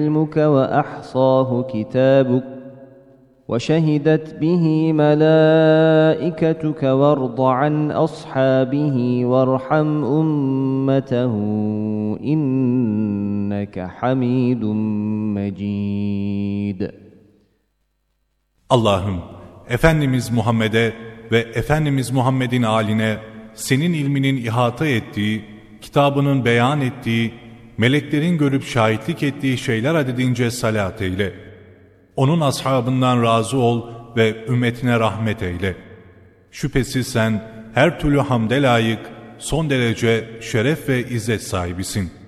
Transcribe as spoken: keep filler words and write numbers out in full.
علمك وأحصاه كتابك وشهدت به ملائكتك وارض عن أصحابه وارحم أمته إنك حميد مجيد. Allah'ım, Efendimiz Muhammed'e ve Efendimiz Muhammed'in âline senin ilminin ihata ettiği, kitabının beyan ettiği, meleklerin görüp şahitlik ettiği şeyler adedince salat eyle. Onun ashabından razı ol ve ümmetine rahmet eyle. Şüphesiz sen her türlü hamde layık, son derece şeref ve izzet sahibisin.